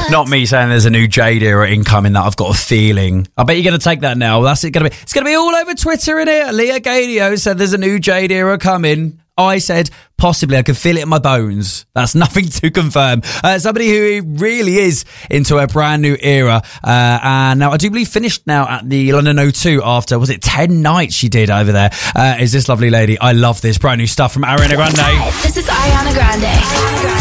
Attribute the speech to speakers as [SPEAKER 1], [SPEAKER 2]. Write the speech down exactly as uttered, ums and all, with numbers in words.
[SPEAKER 1] Not me saying there's a new Jade era incoming that I've got a feeling. I bet you're going to take that now. That's it. Going to be. It's going to be all over Twitter, innit? Leah Gadio said there's a new Jade era coming. I said possibly. I could feel it in my bones. That's nothing to confirm. Uh, somebody who really is into a brand new era. Uh, and now I do believe finished now at the London O two after, was it ten nights she did over there? Uh, is this lovely lady. I love this brand new stuff from Ariana Grande.
[SPEAKER 2] This is Ariana Grande.